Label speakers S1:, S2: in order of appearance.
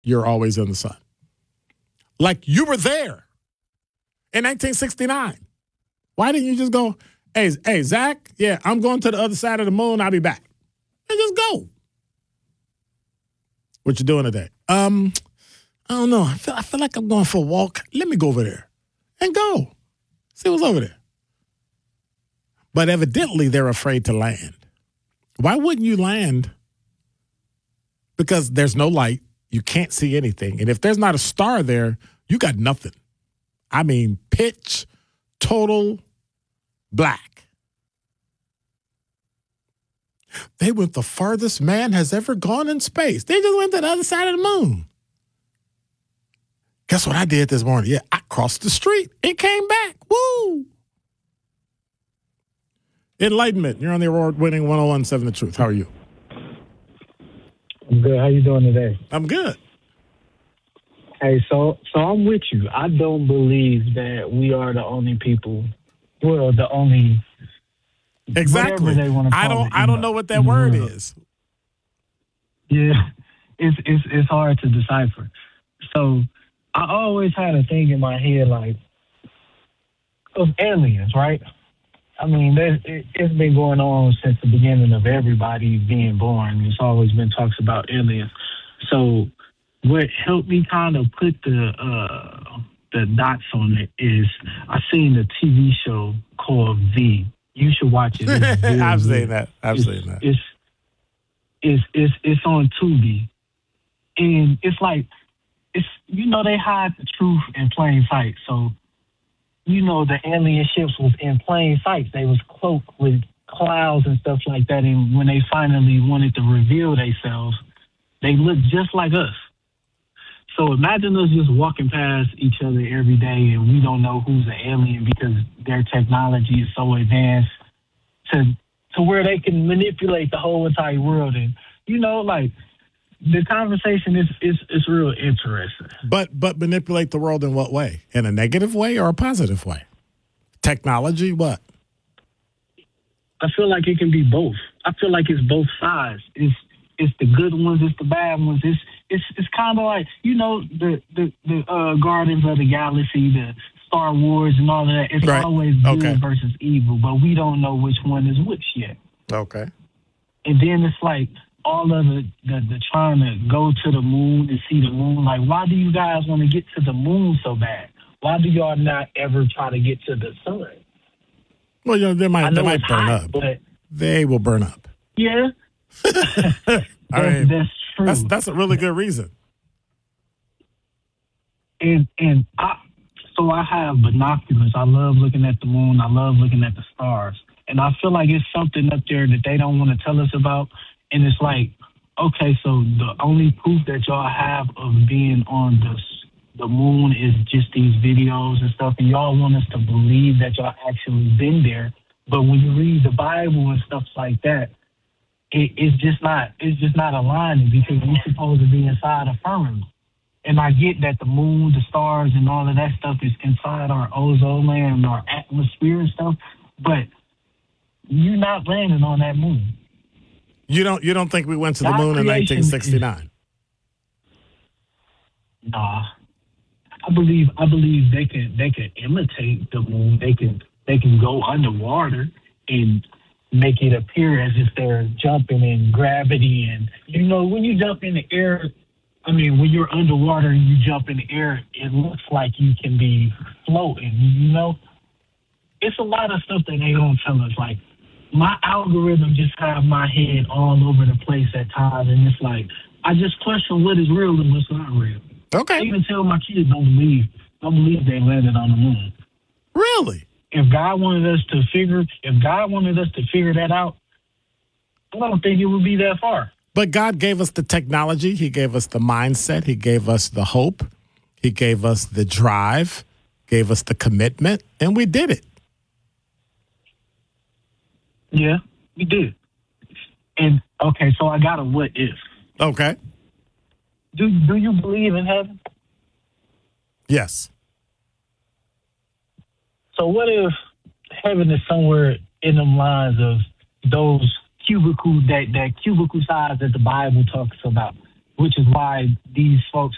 S1: you're always in the sun. Like you were there in 1969. Why didn't you just go, hey, Zach, yeah, I'm going to the other side of the moon. I'll be back. And just go. What you doing today? I don't know. I feel like I'm going for a walk. Let me go over there and go. See what's over there. But evidently, they're afraid to land. Why wouldn't you land? Because there's no light. You can't see anything. And if there's not a star there, you got nothing. I mean, pitch, total black. They went the farthest man has ever gone in space. They just went to the other side of the moon. Guess what I did this morning? Yeah, I crossed the street and came back. Woo! Enlightenment. You're on the award-winning 101.7 The Truth. How are you?
S2: I'm good. How you doing today?
S1: I'm good.
S2: Hey, so I'm with you. I don't believe that we are the only people. Well, the only.
S1: Exactly.
S2: They want to call
S1: I don't know what that word is.
S2: Yeah, it's hard to decipher. So I always had a thing in my head like of aliens, right? I mean, it's been going on since the beginning of everybody being born. There's always been talks about aliens. So what helped me kind of put the dots on it is I seen a TV show called V. You should watch it.
S1: I've seen that.
S2: It's on Tubi, and it's like they hide the truth in plain sight. So. The alien ships was in plain sight. They was cloaked with clouds and stuff like that. And when they finally wanted to reveal themselves, they looked just like us. So imagine us just walking past each other every day and we don't know who's an alien because their technology is so advanced to where they can manipulate the whole entire world. And, the conversation is real interesting.
S1: But manipulate the world in what way? In a negative way or a positive way? Technology, what?
S2: I feel like it can be both. I feel like it's both sides. It's the good ones, it's the bad ones. It's kind of like the Guardians of the Galaxy, the Star Wars, and all of that. It's
S1: right.
S2: Always good versus evil, but we don't know which one is which yet.
S1: Okay.
S2: And then it's like. All of the trying to go to the moon and see the moon. Like, why do you guys want to get to the moon so bad? Why do y'all not ever try to get to the sun?
S1: Well, they might burn up.
S2: But
S1: they will burn up.
S2: Yeah. That's true.
S1: That's a really good reason.
S2: And I have binoculars. I love looking at the moon. I love looking at the stars. And I feel like it's something up there that they don't want to tell us about. And it's like, okay, so the only proof that y'all have of being on the moon is just these videos and stuff, and y'all want us to believe that y'all actually been there. But when you read the Bible and stuff like that, it's just not aligning because we're supposed to be inside a firmament. And I get that the moon, the stars, and all of that stuff is inside our ozone layer and our atmosphere and stuff, but you're not landing on that moon.
S1: You don't think we went to the moon in 1969?
S2: Nah, I believe they can imitate the moon. They can go underwater and make it appear as if they're jumping in gravity. And when you jump in the air, I mean, when you're underwater and you jump in the air, it looks like you can be floating. It's a lot of stuff that they don't tell us, like. My algorithm just have my head all over the place at times, and it's like I just question what is real and what's not real.
S1: Okay.
S2: I even tell my kids don't believe they landed on the moon.
S1: Really?
S2: If God wanted us to figure that out, I don't think it would be that far.
S1: But God gave us the technology. He gave us the mindset. He gave us the hope. He gave us the drive, gave us the commitment, and we did it.
S2: Yeah, we did. And, okay, so I got a what if.
S1: Okay.
S2: Do you believe in heaven?
S1: Yes.
S2: So what if heaven is somewhere in them lines of those cubicle size that the Bible talks about, which is why these folks